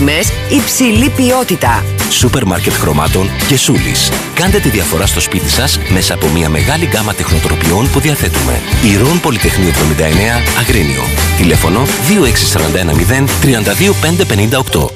τιμές, υψηλή ποιότητα. Σούπερ μάρκετ χρωμάτων και Σούλης. Κάντε τη διαφορά στο σπίτι σας μέσα από μια μεγάλη γκάμα τεχνοτροπιών που διαθέτουμε. Ηρών Πολυτεχνείου 79, Αγρίνιο. Τηλέφωνο 26410 32558.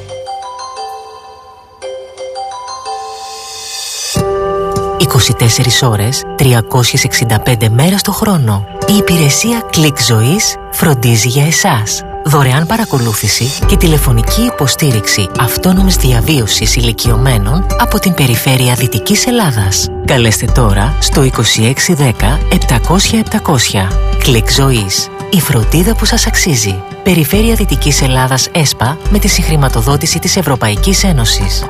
24 ώρες, 365 μέρες το χρόνο. Η υπηρεσία Κλικ Ζωής φροντίζει για εσάς. Δωρεάν παρακολούθηση και τηλεφωνική υποστήριξη αυτόνομης διαβίωσης ηλικιωμένων από την περιφέρεια Δυτικής Ελλάδας. Καλέστε τώρα στο 2610 700 700. Κλικ Ζωής. Η φροντίδα που σας αξίζει. Περιφέρεια Δυτικής Ελλάδας ΕΣΠΑ με τη συγχρηματοδότηση της Ευρωπαϊκής Ένωσης.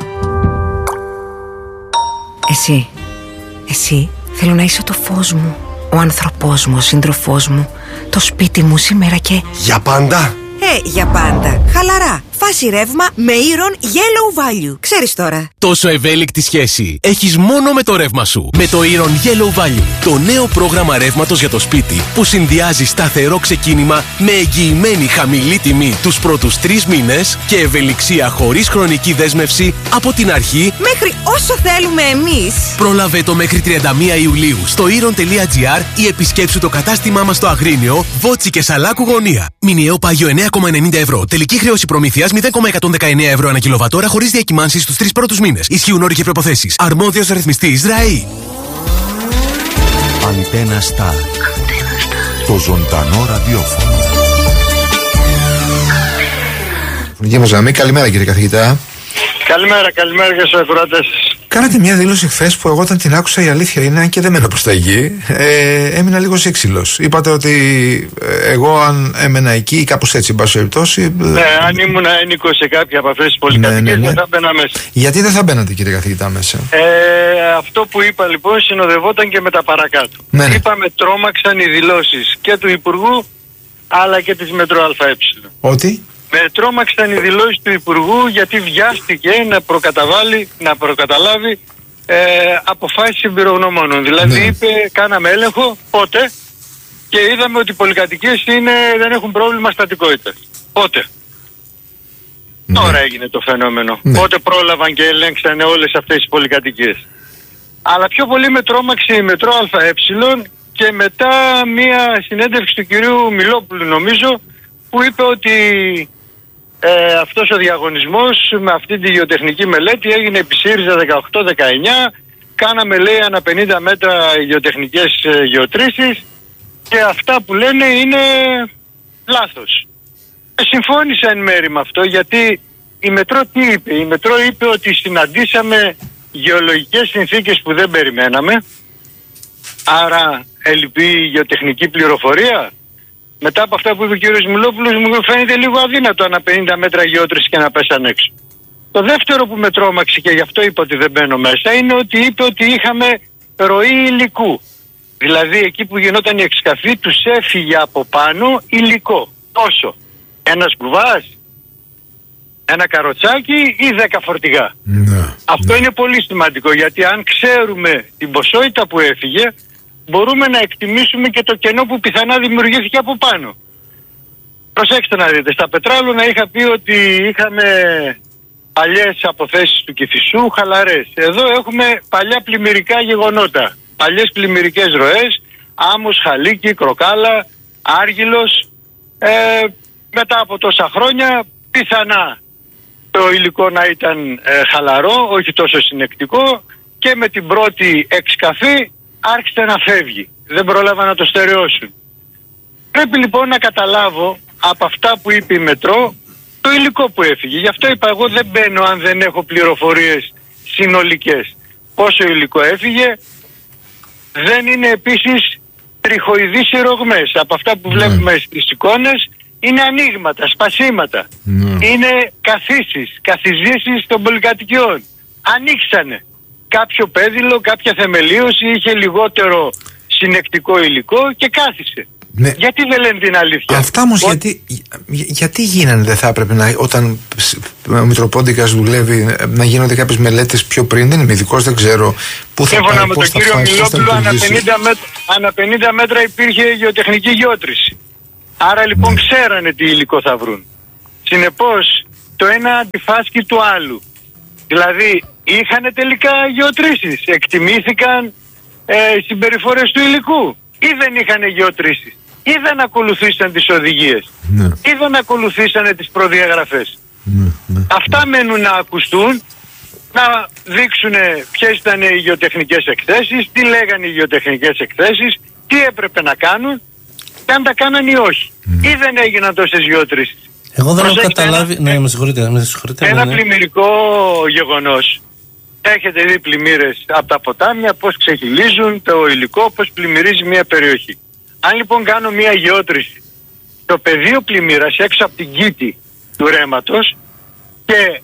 Εσύ θέλω να είσαι το φως μου, ο άνθρωπός μου, ο σύντροφός μου, το σπίτι μου σήμερα και... Για πάντα! Για πάντα. Χαλαρά. Φάση ρεύμα με Iron Yellow Value. Ξέρεις τώρα. Τόσο ευέλικτη σχέση έχεις μόνο με το ρεύμα σου. Με το Iron Yellow Value. Το νέο πρόγραμμα ρεύματος για το σπίτι που συνδυάζει σταθερό ξεκίνημα με εγγυημένη χαμηλή τιμή τους πρώτους 3 μήνες και ευελιξία χωρίς χρονική δέσμευση από την αρχή μέχρι όσο θέλουμε εμείς. Πρόλαβε το μέχρι 31 Ιουλίου στο iron.gr ή επισκέψου το κατάστημά μας στο Αγρίνιο, Βότσι και Σαλάκου Γωνία. Μηνιαίο πάγιο 9,90 ευρώ. Τελική χρέωση προμήθειας 0,119 ευρώ ανά κιλοβατόρα χωρίς διακυμάνσεις στους 3 πρώτους μήνες. Ισχύουν όροι και προϋποθέσεις. Αρμόδιος ρυθμιστής ΡΑΗ. Αντένα Σταρ. Το ζωντανό ραδιόφωνο. Καλημέρα κύριε καθηγητά. Καλημέρα για στους ακροατές. Κάνατε μια δήλωση χθες που εγώ όταν την άκουσα, η αλήθεια είναι, αν και δεν μένω προς τα εκεί, έμεινα λίγο σύξυλος. Είπατε ότι εγώ αν έμενα εκεί ή κάπως έτσι, εν πάση περιπτώσει. Αν ήμουν ένικος σε κάποια από αυτές τις πολυκατοικίες, δεν θα μπαίνα μέσα. Γιατί δεν θα μπαίνατε κύριε καθηγητά μέσα? Αυτό που είπα λοιπόν συνοδευόταν και με τα παρακάτω. Είπαμε τρόμαξαν οι δηλώσεις και του Υπουργού αλλά και της Μετρό ΑΕ. Ότι? Με τρόμαξαν οι δηλώσεις του Υπουργού γιατί βιάστηκε να προκαταλάβει αποφάσεις εμπειρογνωμόνων. Δηλαδή είπε κάναμε έλεγχο πότε και είδαμε ότι οι πολυκατοικίες δεν έχουν πρόβλημα στατικότητας. Πότε? Τώρα έγινε το φαινόμενο. Πότε πρόλαβαν και ελέγξανε όλες αυτές τις πολυκατοικίες. Αλλά πιο πολύ με τρόμαξε η Μετρό ΑΕ και μετά μια συνέντευξη του κυρίου Μιλόπουλου νομίζω που είπε ότι αυτός ο διαγωνισμός με αυτή τη γεωτεχνική μελέτη έγινε επί ΣΥΡΙΖΑ 18-19, κάναμε λέει ανά 50 μέτρα γεωτεχνικές γεωτρήσεις και αυτά που λένε είναι λάθος. Συμφώνησα εν μέρη με αυτό γιατί η Μετρό τι είπε? Η Μετρό είπε ότι συναντήσαμε γεωλογικές συνθήκες που δεν περιμέναμε, άρα ελλειπή γεωτεχνική πληροφορία. Μετά από αυτά που είπε ο κ. Μιλόπουλος μου φαίνεται λίγο αδύνατο ανά 50 μέτρα γεώτρηση και να πέσαν έξω. Το δεύτερο που με τρόμαξε και γι' αυτό είπα ότι δεν μπαίνω μέσα είναι ότι είπε ότι είχαμε ροή υλικού. Δηλαδή εκεί που γινόταν η εξκαφή τους έφυγε από πάνω υλικό. Πόσο? Ένας κουβάς, ένα καροτσάκι ή 10 φορτηγά. Αυτό είναι πολύ σημαντικό γιατί αν ξέρουμε την ποσότητα που έφυγε μπορούμε να εκτιμήσουμε και το κενό που πιθανά δημιουργήθηκε από πάνω. Προσέξτε να δείτε, στα πετράλωνα είχα πει ότι είχαμε παλιές αποθέσεις του Κηφισού, χαλαρές. Εδώ έχουμε παλιά πλημμυρικά γεγονότα, παλιές πλημμυρικές ροές, Άμμος, Χαλίκη, Κροκάλα, Άργυλος. Μετά από τόσα χρόνια πιθανά το υλικό να ήταν χαλαρό, όχι τόσο συνεκτικό και με την πρώτη εξκαφή άρχισε να φεύγει. Δεν πρόλαβα να το στερεώσουν. Πρέπει λοιπόν να καταλάβω από αυτά που είπε η Μετρό το υλικό που έφυγε. Γι' αυτό είπα εγώ δεν μπαίνω αν δεν έχω πληροφορίες συνολικές. Πόσο υλικό έφυγε. Δεν είναι επίσης τριχοειδείς ηρρωγμές. Από αυτά που βλέπουμε στις εικόνες είναι ανοίγματα, σπασίματα. Είναι καθιζήσεις των πολυκατοικιών. Ανοίξανε. Κάποιο πέδιλο, κάποια θεμελίωση είχε λιγότερο συνεκτικό υλικό και κάθισε. Γιατί δεν λένε την αλήθεια? Αυτά όμως γιατί γίνανε? Δεν θα έπρεπε όταν ο Μητροπόντικας δουλεύει να γίνονται κάποιες μελέτες πιο πριν? Δεν είμαι ειδικός, δεν ξέρω πού θα πάει. Σύμφωνα με τον κύριο Μιλόπουλο ανά 50 μέτρα υπήρχε γεωτεχνική γεώτρηση. Άρα λοιπόν ξέρανε τι υλικό θα βρουν. Συνεπώς το ένα αντιφάσκει του άλλου. Δηλαδή είχαν τελικά γεωτρήσεις, εκτιμήθηκαν οι συμπεριφορές του υλικού ή δεν είχαν γεωτρήσεις, ή δεν ακολουθήσαν τις οδηγίες, ή δεν ακολουθήσαν τις προδιαγραφές. Αυτά μένουν να ακουστούν, να δείξουν ποιες ήταν οι γεωτεχνικές εκθέσεις, τι λέγανε οι γεωτεχνικές εκθέσεις, τι έπρεπε να κάνουν και αν τα κάνανε ή όχι. Ή δεν έγιναν τόσες γεωτρήσεις. Εγώ δεν έχω καταλάβει. Ναι, με συγχωρείτε. Ένα πλημμυρικό γεγονός. Έχετε δει πλημμύρες από τα ποτάμια, πώς ξεχυλίζουν το υλικό, πώς πλημμυρίζει μια περιοχή. Αν λοιπόν κάνω μια γεώτρηση στο πεδίο πλημμύρας έξω από την κήτη του ρέματος και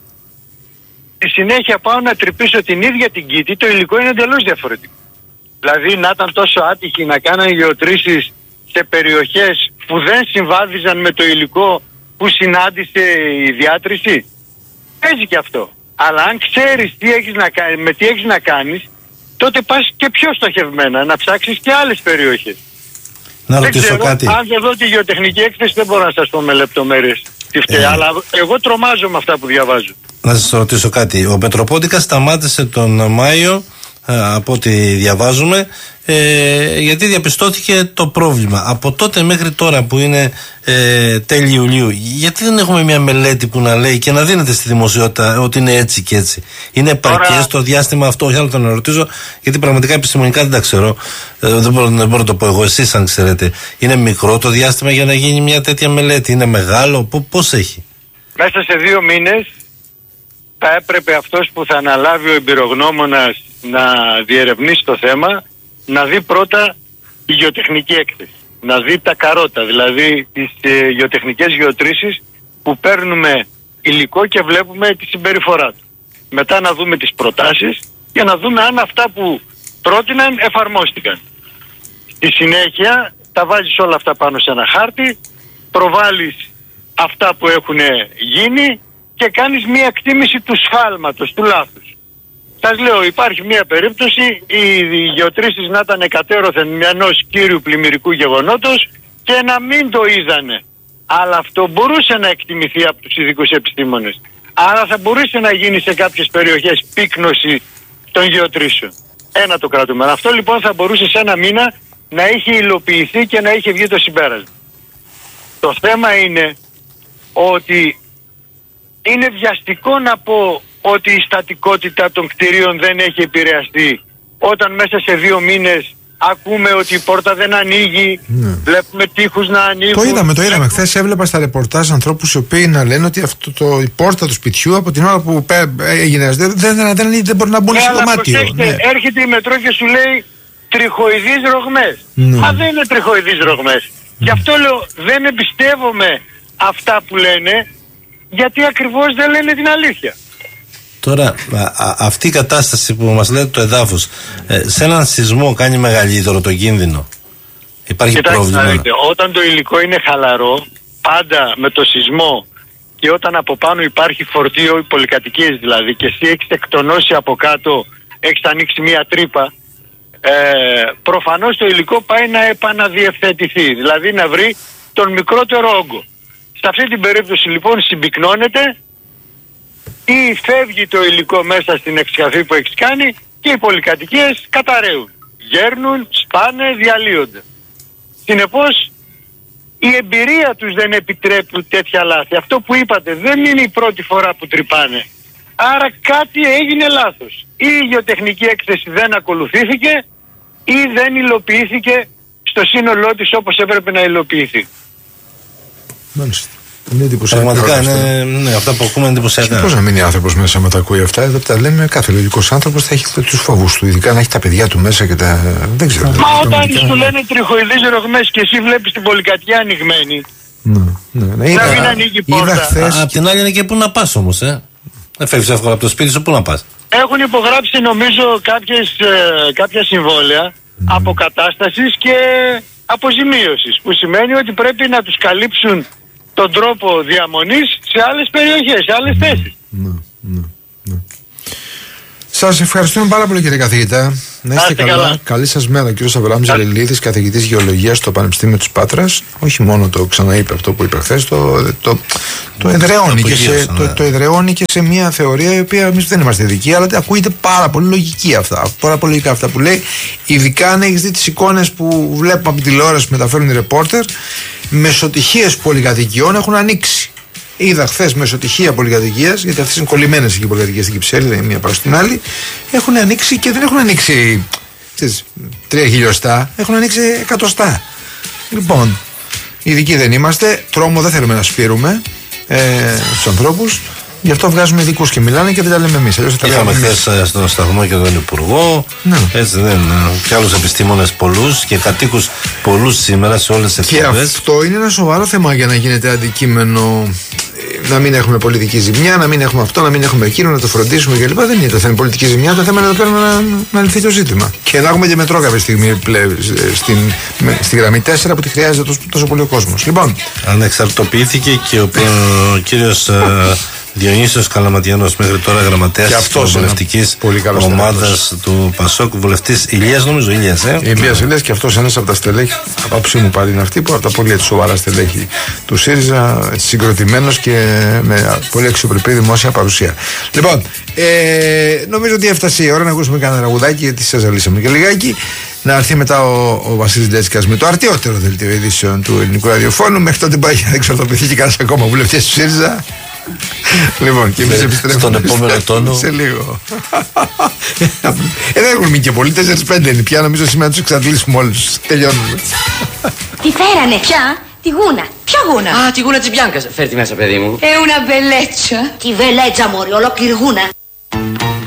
στη συνέχεια πάω να τρυπήσω την ίδια την κήτη, το υλικό είναι εντελώς διαφορετικό. Δηλαδή να ήταν τόσο άτυχοι να κάνανε γεωτρήσεις σε περιοχές που δεν συμβάδιζαν με το υλικό που συνάντησε η διάτρηση. Παίζει και αυτό. Αλλά αν ξέρεις με τι έχεις να κάνεις, τότε πας και πιο στοχευμένα να ψάξεις και άλλες περιοχές. Να ρωτήσω κάτι. Αν δεν δω τη γεωτεχνική έκθεση δεν μπορώ να σας πω με λεπτομέρειες τι φταίει, αλλά εγώ τρομάζω με αυτά που διαβάζω. Να σας ρωτήσω κάτι. Ο Πετροπόντικας σταμάτησε τον Μάιο, από ό,τι διαβάζουμε, γιατί διαπιστώθηκε το πρόβλημα. Από τότε μέχρι τώρα που είναι τέλη Ιουλίου, γιατί δεν έχουμε μια μελέτη που να λέει και να δίνεται στη δημοσιότητα ότι είναι έτσι και έτσι? Είναι επαρκές το διάστημα αυτό? Όχι άλλο να ρωτήσω, γιατί πραγματικά επιστημονικά δεν τα ξέρω. Δεν μπορώ να το πω εγώ, εσείς αν ξέρετε. Είναι μικρό το διάστημα για να γίνει μια τέτοια μελέτη? Είναι μεγάλο? Πώς έχει? Μέσα σε 2 μήνες θα έπρεπε αυτός που θα αναλάβει ο εμπειρογνώμονας να διερευνήσει το θέμα, να δει πρώτα τη γεωτεχνική έκθεση, να δει τα καρότα, δηλαδή τις γεωτεχνικές γεωτρήσεις που παίρνουμε υλικό και βλέπουμε τη συμπεριφορά του. Μετά να δούμε τις προτάσεις και να δούμε αν αυτά που πρότειναν εφαρμόστηκαν. Στη συνέχεια τα βάζεις όλα αυτά πάνω σε ένα χάρτη, προβάλλεις αυτά που έχουν γίνει και κάνεις μία εκτίμηση του σφάλματος, του λάθους. Σας λέω, υπάρχει μία περίπτωση οι γεωτρήσεις να ήταν εκατέρωθεν μιανός κύριου πλημμυρικού γεγονότος και να μην το είδανε. Αλλά αυτό μπορούσε να εκτιμηθεί από τους ειδικούς επιστήμονες. Άρα θα μπορούσε να γίνει σε κάποιες περιοχές πύκνωση των γεωτρήσεων. Ένα το κρατούμε. Αυτό λοιπόν θα μπορούσε σε 1 μήνα να είχε υλοποιηθεί και να είχε βγει το συμπέρασμα. Το θέμα είναι ότι είναι βιαστικό να πω ότι η στατικότητα των κτηρίων δεν έχει επηρεαστεί όταν μέσα σε 2 μήνες ακούμε ότι η πόρτα δεν ανοίγει, βλέπουμε τείχους να ανοίγουν. Το είδαμε. Χθες έβλεπα στα ρεπορτάζ ανθρώπους οι οποίοι να λένε ότι η πόρτα του σπιτιού από την ώρα που έγινε δεν μπορεί να μπουν στο δωμάτιο. Έρχεται η μετρό και σου λέει τριχοειδείς ρογμές. Μα δεν είναι τριχοειδείς ρογμές. Γι' αυτό λέω δεν εμπιστεύομαι αυτά που λένε, γιατί ακριβώς δεν λένε την αλήθεια. Τώρα, αυτή η κατάσταση που μας λέτε το εδάφος, σε έναν σεισμό κάνει μεγαλύτερο το κίνδυνο? Υπάρχει πρόβλημα? Δείτε, όταν το υλικό είναι χαλαρό, πάντα με το σεισμό και όταν από πάνω υπάρχει φορτίο, οι πολυκατοικίες δηλαδή, και εσύ έχεις εκτονώσει από κάτω, έχεις ανοίξει μια τρύπα, προφανώς το υλικό πάει να επαναδιευθετηθεί, δηλαδή να βρει τον μικρότερο όγκο. Σε αυτή την περίπτωση λοιπόν συμπυκνώνεται ή φεύγει το υλικό μέσα στην εξκαφή που έχεις κάνει και οι πολυκατοικίες καταραίουν, γέρνουν, σπάνε, διαλύονται. Συνεπώς η εμπειρία τους δεν επιτρέπει τέτοια λάθη. Αυτό που είπατε δεν είναι η πρώτη φορά που τρυπάνε. Άρα κάτι έγινε λάθος. Ή η γεωτεχνική έκθεση δεν ακολουθήθηκε ή δεν υλοποιήθηκε στο σύνολό της όπως έπρεπε να υλοποιηθεί. Μάλιστα. Είναι εντυπωσιακά. Πραγματικά είναι αυτά που ακούμε εντυπωσιακά. Πώς να μείνει άνθρωπος μέσα με τα ακούει αυτά? Εδώ τα λέμε, κάθε λογικός άνθρωπος θα έχει τους φόβους του, ειδικά να έχει τα παιδιά του μέσα και τα. Δεν ξέρω. Μα όταν σου λένε τριχοειδείς ρογμές και εσύ βλέπεις την πολυκατοικία ανοιγμένη. Να μην ανοίγει η πόρτα. Απ' την άλλη είναι και πού να πας όμως, δεν φεύγεις εύκολα από το σπίτι σου, πού να πας? Έχουν υπογράψει νομίζω κάποια συμβόλαια αποκατάστασης και αποζημίωσης, που σημαίνει ότι πρέπει να τους καλύψουν τον τρόπο διαμονής σε άλλες περιοχές, σε άλλες θέσεις. Σας ευχαριστούμε πάρα πολύ κύριε καθηγητά. Να είστε καλά. Καλή σας μέρα, ο κύριος Αβραάμ Ζελελίδης, καθηγητής γεωλογίας στο Πανεπιστήμιο της Πάτρας. Όχι μόνο το ξαναείπε αυτό που είπε χθες, το εδραιώνει και σε μια θεωρία η οποία εμείς δεν είμαστε ειδικοί, αλλά ακούγεται πάρα πολύ λογική αυτά. Πάρα πολύ λογικά αυτά που λέει. Ειδικά αν έχεις δει τις εικόνες που βλέπουμε από τη τηλεόραση που μεταφέρουν οι ρεπόρτερ, μεσοτυχίες πολυκατοικιών έχουν ανοίξει. Είδα χθες μεσοτυχία πολυκατοικίας, γιατί αυτές είναι κολλημένες εκεί οι πολυκατοικίες στην Κυψέλη, δεν είναι μία προς την άλλη. Έχουν ανοίξει και δεν έχουν ανοίξει 3 χιλιοστά, έχουν ανοίξει εκατοστά. Λοιπόν, ειδικοί δεν είμαστε, τρόμο δεν θέλουμε να σπείρουμε στους ανθρώπους. Γι' αυτό βγάζουμε ειδικούς και μιλάνε και δεν τα λέμε εμείς. Είχαμε χθες στον σταθμό και τον Υπουργό. Ναι. Έτσι δεν. Και άλλους επιστήμονες πολλούς και κατοίκους πολλούς σήμερα σε όλες τις εκπομπές. Και αυτό είναι ένα σοβαρό θέμα για να γίνεται αντικείμενο. Να μην έχουμε πολιτική ζημιά, να μην έχουμε αυτό, να μην έχουμε εκείνο, να το φροντίσουμε κλπ. Δεν είναι το θέμα πολιτική ζημιά, το θέμα είναι εδώ πέρα να λυθεί το ζήτημα. Και να έχουμε και μετρό κάποια στιγμή στη γραμμή 4 που τη χρειάζεται τόσο πολύ ο κόσμος. Λοιπόν. Ανεξαρτοποιήθηκε και ο κύριος Διονύσιος Καλαματιανός, μέχρι τώρα γραμματέας της βουλευτικής ομάδας του ΠΑΣΟΚ, βουλευτής Ηλίας, νομίζω. Ηλίας, Ηλίας, και αυτός ένας από τα στελέχη, απόψη μου πάλι είναι αυτή, που από τα πολύ σοβαρά στελέχη του ΣΥΡΙΖΑ, συγκροτημένος και με πολύ αξιοπρεπή δημόσια παρουσία. Λοιπόν, νομίζω ότι έφτασε η ώρα να ακούσουμε κανένα τραγουδάκι, γιατί σας ζαλίσαμε και λιγάκι. Να έρθει μετά ο Βασίλης Ντέτσικας με το αρτιότερο δελτίο ειδήσεων του ελληνικού ραδιοφώνου. Μέχρι τότε πάει να εξορθοποιηθεί και κανένας ακόμα βουλευτής του ΣΥΡΙΖΑ. Λοιπόν, και εμείς επιστρέφουμε στον επόμενο τόνο σε λίγο. Δεν έχουν μείνει και πολλοί, 4-5 είναι πια. Νομίζω σήμερα να τους εξαντλήσουμε όλους. Τελειώνουμε. Τι φέρανε πια? Τη γούνα. Ποια γούνα? Α, τη γούνα της Μπιάνκας. Φέρ' τη μέσα, παιδί μου. Una bellezza. Τη βελέτσα, μωρή, ολόκληρη γούνα.